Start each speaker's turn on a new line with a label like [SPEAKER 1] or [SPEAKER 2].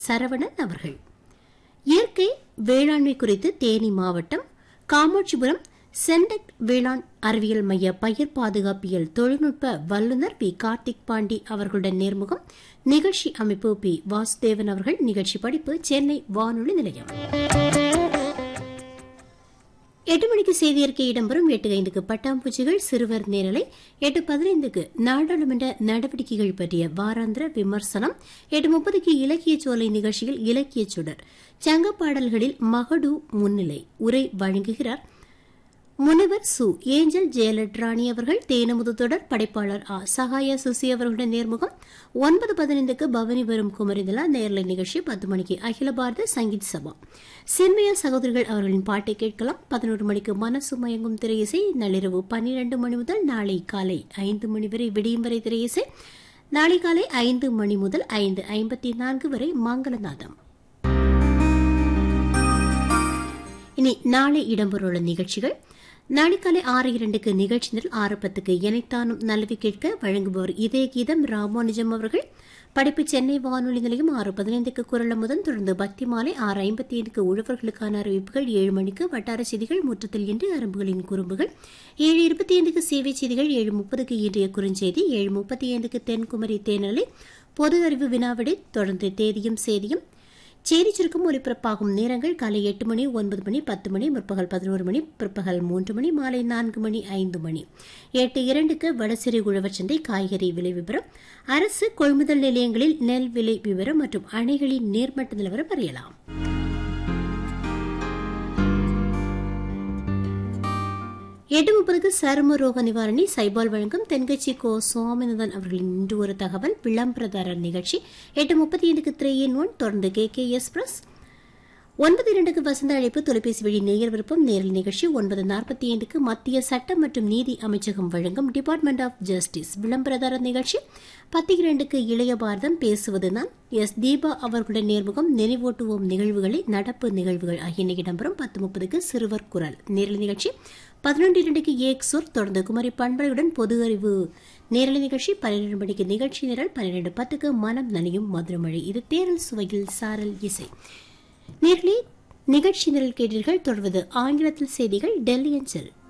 [SPEAKER 1] சரவணன் அவர்கள். இயற்கை வேளாண்மை குறித்து தேனி மாவட்டம் காமாட்சிபுரம் சென்டெக்ட் வேளாண் அறிவியல் மைய பயிர் பாதுகாப்பியல் தொழில்நுட்ப வல்லுநர் பி கார்த்திக் பாண்டி அவர்களுடன் நேர்முகம். நிகழ்ச்சி அமைப்பு பி வாசுதேவன் அவர்கள். நிகழ்ச்சி படிப்பு சென்னை வானொலி நிலையம். 8 மணிக்கு செய்தியறிக்கை இடம்பெறும். 8:05க்கு பட்டாம்பூச்சிகள் சிறுவர் நேரலை. 8:15க்கு நாடாளுமன்ற நடவடிக்கைகள் பற்றிய வாராந்திர விமர்சனம். 8:30க்கு இலக்கிய சோலை நிகழ்ச்சியில் இலக்கிய சுடர் சங்க பாடல்களில் மகடு முன்னிலை உரை வழங்குகிறார் முனைவர் சு ஏஞ்சல் ஜெயலட்ராணி அவர்கள். தேனமுது தொடர் படைப்பாளர் ஆ சகாயா சுசி அவர்களுடன் நேர்முகம். 9:15க்கு பவனி வரும் குமரிதலா நேரலை நிகழ்ச்சி. 10 மணிக்கு அகில பாரத சங்கீத் சபா சின்மயா சகோதரிகள் அவர்களின் பாட்டை கேட்கலாம். 11 மணிக்கு மனசு மயங்கும் திரையிசை. நள்ளிரவு 12 மணி முதல் நாளை காலை 5 மணி வரை விடியும் வரை திரையிசை. நாளை காலை 5 மணி முதல் 5:54 வரை மங்களநாதம். இனி நாளை இடம்பெறவுள்ள நிகழ்ச்சிகள். நாளை காலை 6:02க்கு நிகழ்ச்சி நிரல். 6:10க்கு இணைத்தானும் நல்லவி கேட்க வழங்குபவர் இதய கீதம் ராமானுஜம் அவர்கள். படைப்பு சென்னை வானொலி நிலையம். 6:15க்கு குரல் அமுதம். தொடர்ந்து பக்தி மாலை. 6:55க்கு உழவர்களுக்கான அறிவிப்புகள். 7 மணிக்கு வட்டார செய்திகள் முற்றத்தில் இன்று அரும்புகளின் குறும்புகள். 7:25க்கு சேவை செய்திகள். 7:30க்கு இன்றைய குறுஞ்செய்தி. 7:35க்கு தென்குமரி தேனலை பொது அறிவு வினாவிடை. தொடர்ந்து தேதியும் செய்தியும் செய்தி சுருக்கம் ஒலிபரப்பாகும் நேரங்கள். காலை 8 மணி, 9 மணி, 10 மணி, முற்பகல் 11 மணி, பிற்பகல் 3 மணி, மாலை 4 மணி, 5 மணி. 8:02க்கு வடசிறை உழவர் சந்தை காய்கறி விலை விவரம், அரசு கொள்முதல் நிலையங்களில் நெல் விலை விவரம் மற்றும் அணைகளின் நீர்மட்ட நிலவரம் அறியலாம். 8:30க்கு சரும ரோக நிவாரணி சைபால் வழங்கும் தென்கட்சி கோ சுவாமிநாதன் அவர்களின் இன்று ஒரு தகவல் விளம்பரதாரர் நிகழ்ச்சி. 8:35க்கு 3-in-1. தொடர்ந்து கே எக்ஸ்பிரஸ். 9:02க்கு வசந்த அழைப்பு தொலைபேசி வழி நேயர் விருப்பம் நேரல் நிகழ்ச்சி. 9:45க்கு மத்திய சட்டம் மற்றும் நீதி அமைச்சகம் வழங்கும் டிபார்ட்மெண்ட் ஆஃப் ஜஸ்டிஸ் விளம்பரதாரர் நிகழ்ச்சி. 10:02க்கு இளைய பாரதம் பேசுவதுதான் எஸ் தீபா அவர்களுடன் நேர்முகம். நினைவூட்டுவோம் நிகழ்வுகளை நடப்பு நிகழ்வுகள் ஆகியன இடம்பெறும். 10:30க்கு சிறுவர் குரல் நேரல் நிகழ்ச்சி. 11:02க்கு ஏக்சூர். தொடர்ந்து குமரி பண்பலையுடன் பொது அறிவு நேரலை நிகழ்ச்சி. 12 மணிக்கு நிகழ்ச்சி நிரல். 12:10க்கு மனம் நனையும் மதுரமழை. இது தேரல் சுவையில் சாரல் இசை. நேரலை நிகழ்ச்சி நிரல் கேட்டீர்கள். தொடர்வது ஆங்கிலத்தில் செய்திகள் டெல்லி அஞ்சல்.